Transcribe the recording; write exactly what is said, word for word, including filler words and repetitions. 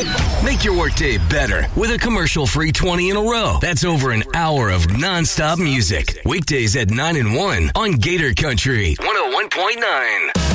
Make your workday better with a commercial-free twenty in a row. That's over an hour of nonstop music. Weekdays at nine and one on Gator Country one oh one point nine.